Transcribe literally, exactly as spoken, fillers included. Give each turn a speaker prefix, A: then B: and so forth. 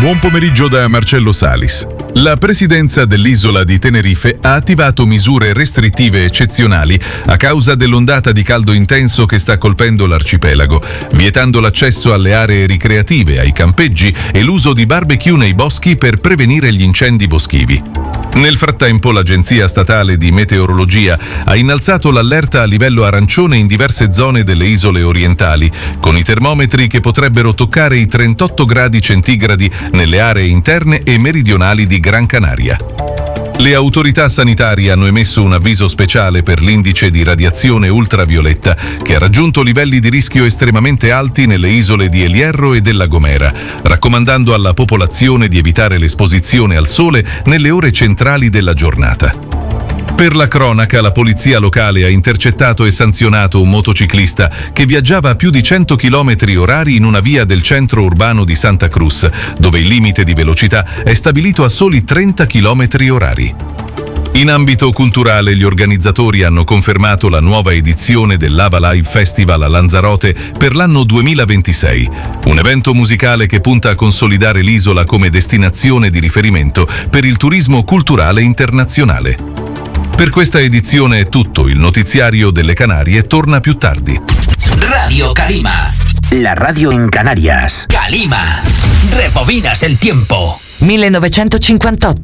A: Buon pomeriggio da Marcello Salis. La presidenza dell'isola di Tenerife ha attivato misure restrittive eccezionali a causa dell'ondata di caldo intenso che sta colpendo l'arcipelago, vietando l'accesso alle aree ricreative, ai campeggi e l'uso di barbecue nei boschi per prevenire gli incendi boschivi. Nel frattempo, l'Agenzia Statale di Meteorologia ha innalzato l'allerta a livello arancione in diverse zone delle isole orientali, con i termometri che potrebbero toccare i trentotto gradi centigradi nelle aree interne e meridionali di Gran Canaria. Le autorità sanitarie hanno emesso un avviso speciale per l'indice di radiazione ultravioletta che ha raggiunto livelli di rischio estremamente alti nelle isole di El Hierro e della Gomera, raccomandando alla popolazione di evitare l'esposizione al sole nelle ore centrali della giornata. Per la cronaca, la polizia locale ha intercettato e sanzionato un motociclista che viaggiava a più di cento chilometri orari in una via del centro urbano di Santa Cruz, dove il limite di velocità è stabilito a soli trenta chilometri orari. In ambito culturale, gli organizzatori hanno confermato la nuova edizione del Lava Live Festival a Lanzarote per l'anno duemilaventisei, un evento musicale che punta a consolidare l'isola come destinazione di riferimento per il turismo culturale internazionale. Per questa edizione è tutto, il notiziario delle Canarie torna più tardi.
B: Radio Calima.
C: La radio en Canarias.
B: Calima. Rebobinas el tiempo.
D: millenovecentocinquantotto.